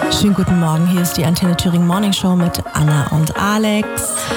Schönen guten Morgen, hier ist die Antenne Thüringen Morning Show mit Anna und Alex.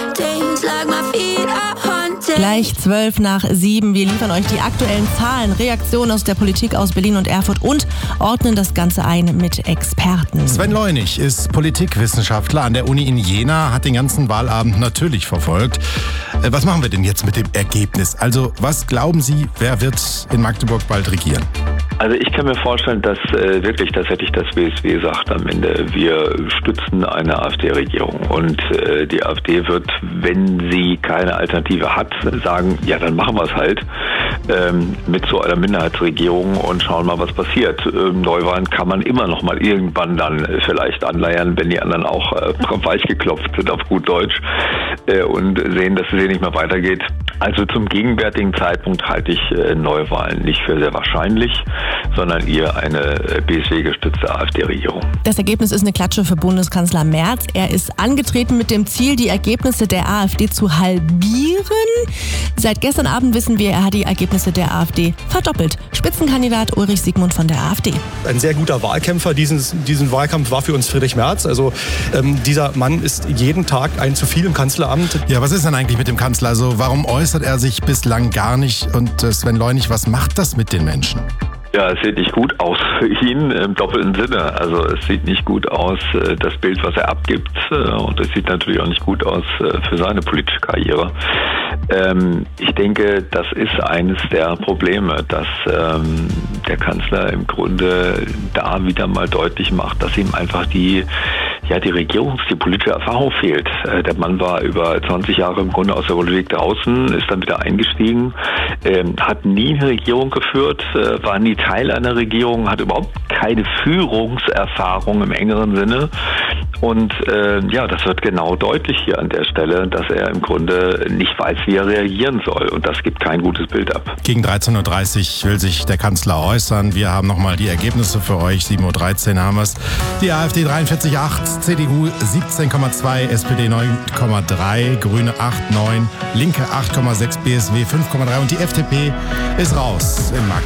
Gleich 7:12. Wir liefern euch die aktuellen Zahlen, Reaktionen aus der Politik aus Berlin und Erfurt und ordnen das Ganze ein mit Experten. Sven Leunig ist Politikwissenschaftler an der Uni in Jena, hat den ganzen Wahlabend natürlich verfolgt. Was machen wir denn jetzt mit dem Ergebnis? Also, was glauben Sie, wer wird in Magdeburg bald regieren? Also ich kann mir vorstellen, dass wirklich tatsächlich das BSW sagt am Ende, wir stützen eine AfD-Regierung. Und die AfD wird, wenn sie keine Alternative hat, sagen, ja, dann machen wir es halt mit so einer Minderheitsregierung und schauen mal, was passiert. Neuwahlen kann man immer noch mal irgendwann dann vielleicht anleiern, wenn die anderen auch weichgeklopft sind auf gut Deutsch und sehen, dass es hier nicht mehr weitergeht. Also zum gegenwärtigen Zeitpunkt halte ich Neuwahlen nicht für sehr wahrscheinlich, sondern eher eine BSW-gestützte AfD-Regierung. Das Ergebnis ist eine Klatsche für Bundeskanzler Merz. Er ist angetreten mit dem Ziel, die Ergebnisse der AfD zu halbieren. Seit gestern Abend wissen wir, er hat die Ergebnisse der AfD verdoppelt. Spitzenkandidat Ulrich Siegmund von der AfD. Ein sehr guter Wahlkämpfer. Diesen Wahlkampf war für uns Friedrich Merz. Also dieser Mann ist jeden Tag ein zu viel im Kanzleramt. Ja, was ist denn eigentlich mit dem Kanzler? Also warum äußert er sich bislang gar nicht? Und Sven Leunig, was macht das mit den Menschen? Ja, es sieht nicht gut aus für ihn im doppelten Sinne. Also es sieht nicht gut aus, das Bild, was er abgibt. Und es sieht natürlich auch nicht gut aus für seine politische Karriere. Ich denke, das ist eines der Probleme, dass der Kanzler im Grunde da wieder mal deutlich macht, dass ihm einfach die politische Erfahrung fehlt. Der Mann war über 20 Jahre im Grunde aus der Politik draußen, ist dann wieder eingestiegen, hat nie eine Regierung geführt, war nie Teil einer Regierung, hat überhaupt keine Führungserfahrung im engeren Sinne. Und das wird genau deutlich hier an der Stelle, dass er im Grunde nicht weiß, wie er reagieren soll. Und das gibt kein gutes Bild ab. Gegen 13:30 Uhr will sich der Kanzler äußern. Wir haben nochmal die Ergebnisse für euch. 7:13 Uhr haben wir es. Die AfD 43,8, CDU 17,2, SPD 9,3, Grüne 8,9, Linke 8,6, BSW 5,3 und die FDP ist raus in Magdeburg.